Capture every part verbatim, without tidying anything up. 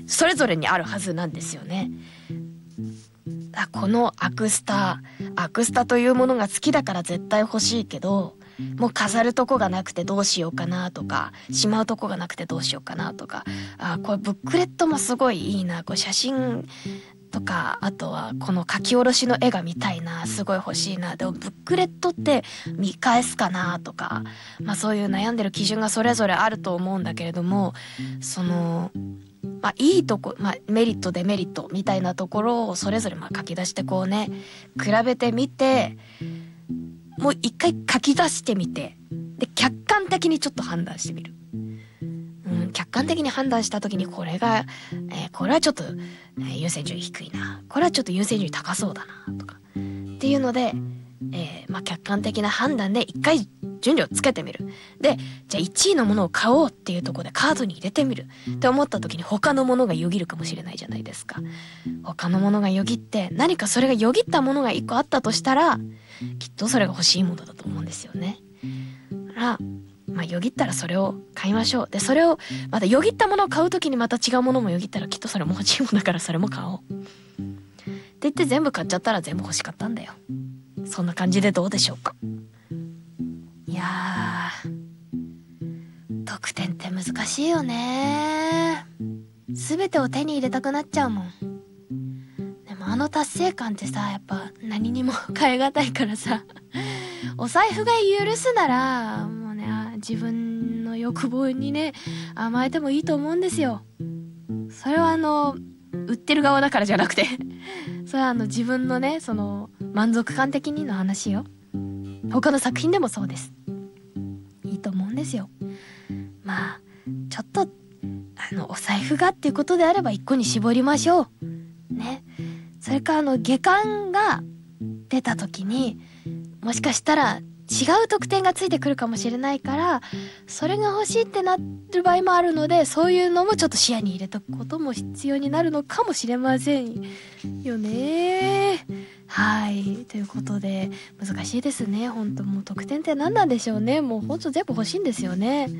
それぞれにあるはずなんですよね。あ、このアクスタアクスタというものが好きだから絶対欲しいけど、もう飾るとこがなくてどうしようかなとか、しまうとこがなくてどうしようかなとか、あ、これブックレットもすごいいいな、これ写真とか、あとはこの書き下ろしの絵が見たいな、すごい欲しいな、でもブックレットって見返すかなとか、まあそういう悩んでる基準がそれぞれあると思うんだけれども、そのまあいいとこ、まあメリットデメリットみたいなところをそれぞれまあ書き出してこうね、比べてみて、もう一回書き出してみて、で客観的にちょっと判断してみる。うん、客観的に判断した時にこれが、えー、これはちょっと、えー、優先順位低いな、これはちょっと優先順位高そうだなとかっていうので、えー、まあ客観的な判断で一回順序をつけてみる。で、じゃあいちいのものを買おうっていうところでカードに入れてみるって思った時に他のものがよぎるかもしれないじゃないですか。他のものがよぎって、何かそれがよぎったものがいっこあったとしたら、きっとそれが欲しいものだと思うんですよね。だからまあよぎったらそれを買いましょう。でそれをまたよぎったものを買う時にまた違うものもよぎったら、きっとそれも欲しいものだからそれも買おうって言って全部買っちゃったら全部欲しかったんだよ。そんな感じでどうでしょうか。いやー、得点って難しいよね。全てを手に入れたくなっちゃうもん。でもあの達成感ってさ、やっぱ何にも代え難いからさ、お財布が許すならもうね、自分の欲望にね甘えてもいいと思うんですよ。それはあの売ってる側だからじゃなくてそれはあの自分のね、その満足感的にの話よ。他の作品でもそうです。いいと思うんですよ。まあちょっとあのお財布がっていうことであれば一個に絞りましょうね。それからあの下巻が出た時にもしかしたら違う得点がついてくるかもしれないから、それが欲しいってなる場合もあるので、そういうのもちょっと視野に入れとくことも必要になるのかもしれませんよね。はい、ということで難しいですね。本当もう得点って何なんでしょうね。もう本当全部欲しいんですよね。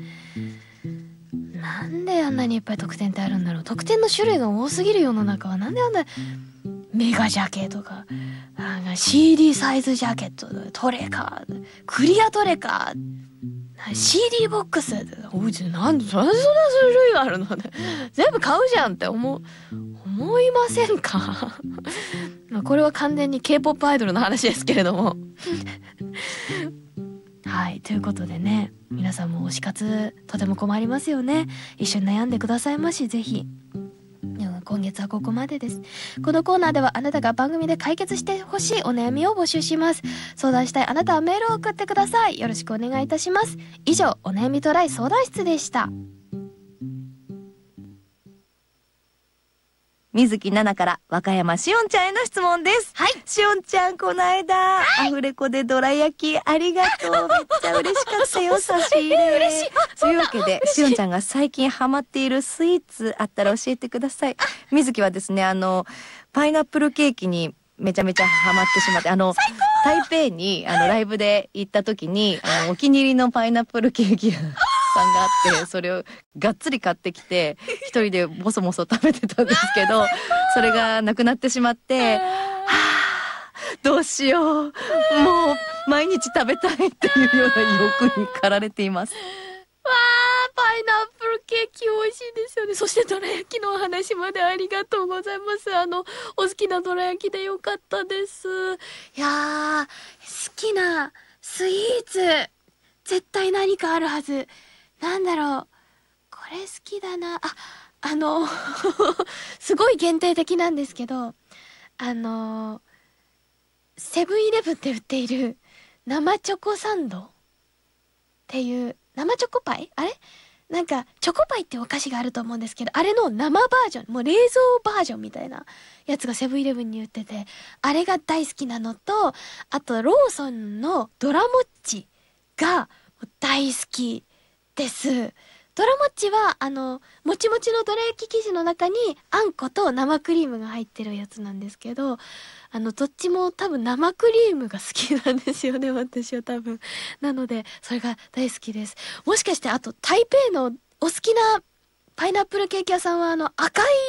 なんであんなにいっぱい得点ってあるんだろう。得点の種類が多すぎる世の中は。なんであんなメガジャケとか シーディー サイズジャケット、トレカ、クリアトレカ、 シーディー ボックス、おうちなんでそんな種類あるのね、全部買うじゃんって思う思いませんかまあこれは完全に K-ポップ アイドルの話ですけれどもはい、ということでね、皆さんも推し活とても困りますよね。一緒に悩んでくださいまし。ぜひ。今月はここまでです。このコーナーではあなたが番組で解決してほしいお悩みを募集します。相談したいあなたはメールを送ってください。よろしくお願いいたします。以上、お悩みトライ相談室でした。 水木奈々から和歌山しおんちゃんへの質問です。 はい。 しおんちゃん、この間、はい、アフレコでどら焼きありがとう。めっちゃ嬉しかったよ、差し入れ。 嬉しい。 というわけで、しおんちゃんが最近ハマっているスイーツあったら教えてください。水木はですね、あの、パイナップルケーキにめちゃめちゃハマってしまって、あの、台北にあのライブで行った時に、あのお気に入りのパイナップルケーキがさんがあって、それをがっつり買ってきて一人でボソボソ食べてたんですけど、それがなくなってしまって、はあ、どうしよう、もう毎日食べたいっていうような欲に駆られています。 わー、パイナップルケーキ美味しいですよね。そしてどら焼きのお話までありがとうございます。あのお好きなどら焼きでよかったです。いやー、好きなスイーツ絶対何かあるはず。なんだろう、これ好きだなあ。あのすごい限定的なんですけど、あのセブンイレブンで売っている生チョコサンドっていう生チョコパイ、あれなんかチョコパイってお菓子があると思うんですけど、あれの生バージョン、もう冷蔵バージョンみたいなやつがセブンイレブンに売ってて、あれが大好きなのと、あとローソンのドラモッチが大好きです。ドラモッチはあのもちもちのどら焼き生地の中にあんこと生クリームが入ってるやつなんですけど、あのどっちも多分生クリームが好きなんですよね、私は多分。なのでそれが大好きです。もしかしてあと台北のお好きなパイナップルケーキ屋さんはあの赤い